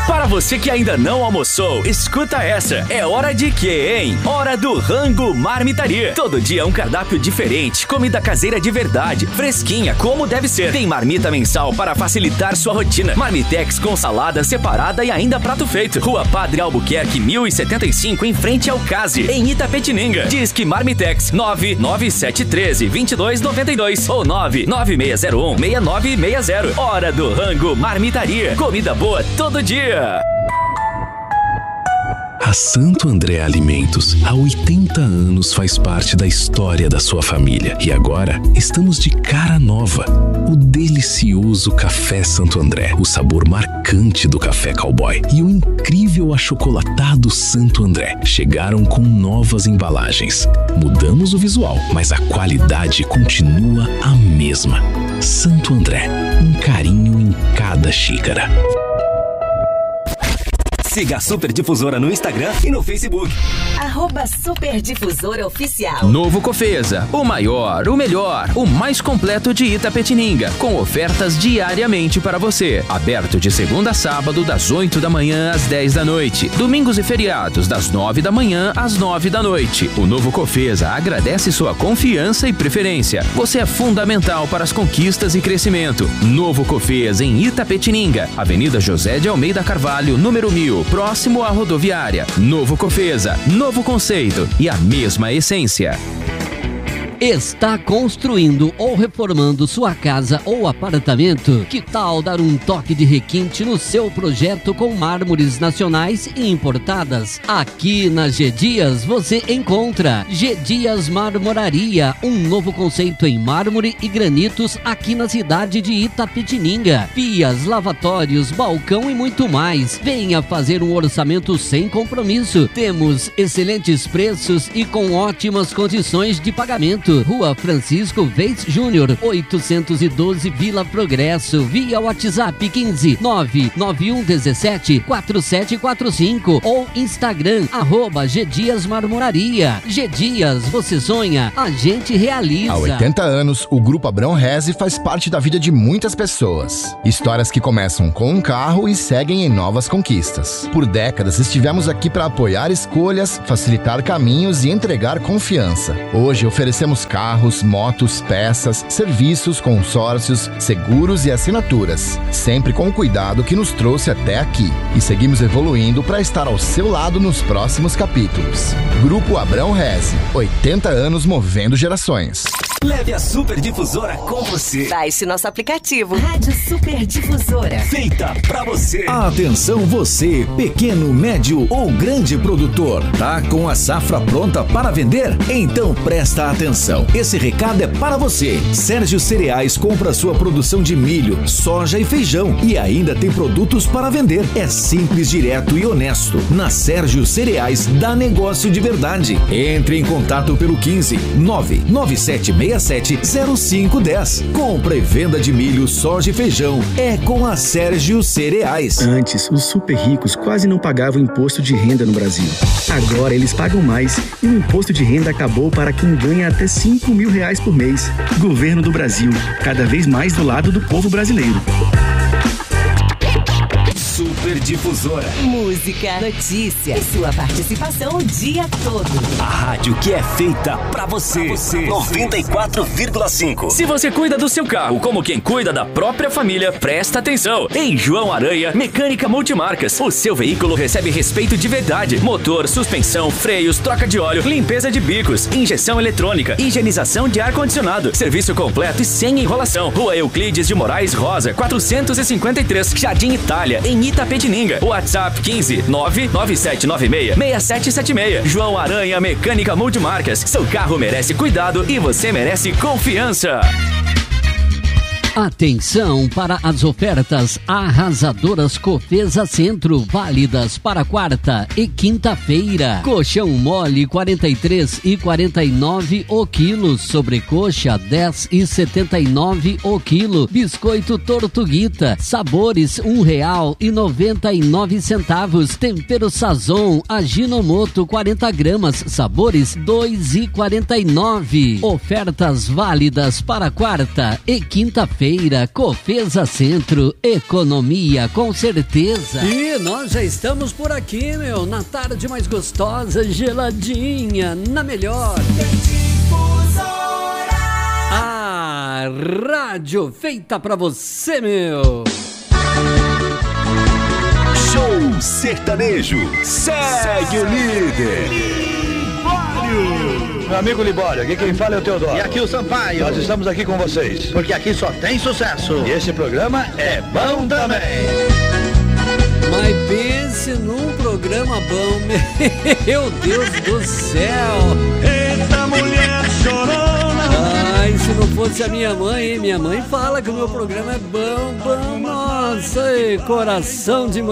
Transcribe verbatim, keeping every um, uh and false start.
Para você que ainda não almoçou, escuta essa. É hora de quê, hein? Hora do Rango Marmitaria. Todo dia um cardápio diferente, comida caseira de verdade, fresquinha, como deve ser. Tem marmita mensal para facilitar sua rotina. Marmitex com salada separada e ainda prato feito. Rua Padre Albuquerque, mil e setenta e cinco, em frente ao Case, em Itapetininga. Disque Marmitex nove nove sete um três, dois dois nove dois ou nove nove seis zero um, seis nove seis zero. Hora do Rango Marmitaria. Comida boa todo dia. A Santo André Alimentos, há oitenta anos, faz parte da história da sua família. E agora, estamos de cara nova. O delicioso Café Santo André, o sabor marcante do café cowboy e o incrível achocolatado Santo André chegaram com novas embalagens. Mudamos o visual, mas a qualidade continua a mesma. Santo André, um carinho em cada xícara. Siga a Super Difusora no Instagram e no Facebook. Arroba Super Difusora Oficial. Novo Cofesa, o maior, o melhor, o mais completo de Itapetininga, com ofertas diariamente para você. Aberto de segunda a sábado, das oito da manhã às dez da noite. Domingos e feriados, das nove da manhã às nove da noite. O Novo Cofesa agradece sua confiança e preferência. Você é fundamental para as conquistas e crescimento. Novo Cofesa em Itapetininga, Avenida José de Almeida Carvalho, número mil. Próximo à rodoviária. Novo Cofesa, novo conceito e a mesma essência. Está construindo ou reformando sua casa ou apartamento? Que tal dar um toque de requinte no seu projeto com mármores nacionais e importadas? Aqui na G Dias você encontra G Dias Marmoraria, um novo conceito em mármore e granitos aqui na cidade de Itapetininga. Pias, lavatórios, balcão e muito mais. Venha fazer um orçamento sem compromisso. Temos excelentes preços e com ótimas condições de pagamento. Rua Francisco Veiz Júnior, oitocentos e doze, Vila Progresso. Via WhatsApp quinze nove nove um um sete quatro sete quatro cinco ou Instagram arroba G Dias Marmoraria. G Dias, você sonha, a gente realiza. Há oitenta anos, o Grupo Abrão Reze faz parte da vida de muitas pessoas. Histórias que começam com um carro e seguem em novas conquistas. Por décadas estivemos aqui para apoiar escolhas, facilitar caminhos e entregar confiança. Hoje oferecemos carros, motos, peças, serviços, consórcios, seguros e assinaturas, sempre com o cuidado que nos trouxe até aqui. E seguimos evoluindo para estar ao seu lado nos próximos capítulos. Grupo Abrão Reze, oitenta anos movendo gerações. Leve a Super Difusora com você. Baixe nosso aplicativo Rádio Super Difusora. Feita pra você. Atenção você, pequeno, médio ou grande produtor. Tá com a safra pronta para vender? Então presta atenção. Esse recado é para você. Sérgio Cereais compra sua produção de milho, soja e feijão e ainda tem produtos para vender. É simples, direto e honesto. Na Sérgio Cereais dá negócio de verdade. Entre em contato pelo quinze nove nove sete seis sete zero cinco um zero. Compra e venda de milho, soja e feijão é com a Sérgio Cereais. Antes, os super ricos quase não pagavam imposto de renda no Brasil. Agora eles pagam mais e o imposto de renda acabou para quem ganha até cinco mil reais por mês. Governo do Brasil, cada vez mais do lado do povo brasileiro. Super Difusora. Música, notícia e sua participação o dia todo. A rádio que é feita pra você. Pra você. noventa e quatro vírgula cinco. Se você cuida do seu carro como quem cuida da própria família, presta atenção. Em João Aranha, Mecânica Multimarcas. O seu veículo recebe respeito de verdade. Motor, suspensão, freios, troca de óleo, limpeza de bicos, injeção eletrônica, higienização de ar-condicionado. Serviço completo e sem enrolação. Rua Euclides de Moraes Rosa, quatrocentos e cinquenta e três, Jardim Itália, em Itapetininga. WhatsApp quinze nove nove sete nove seis seis sete sete seis. João Aranha Mecânica Multimarcas. Seu carro merece cuidado e você merece confiança. Atenção para as ofertas arrasadoras Cofesa Centro, válidas para quarta e quinta-feira. Colchão mole quarenta e três e quarenta e nove o quilo, sobrecoxa dez e setenta e nove o quilo. Biscoito Tortuguita, sabores um real e noventa e nove centavos. Tempero Sazon Aginomoto quarenta gramas, sabores dois e quarenta e nove. Ofertas válidas para quarta e quinta-feira. feira, Cofesa Centro, economia com certeza. E nós já estamos por aqui, meu, na tarde mais gostosa, geladinha, na melhor. A rádio feita pra você, meu. Show sertanejo, segue o líder. Meu amigo Libório, aqui quem fala é o Teodoro. E aqui o Sampaio. Nós estamos aqui com vocês. Porque aqui só tem sucesso. E esse programa é bom também. Mas pense num programa bom, meu Deus do céu. Eita mulher chorona. Ai, se não fosse a minha mãe, hein? Minha mãe fala que o meu programa é bom, bom, nossa, coração de mãe.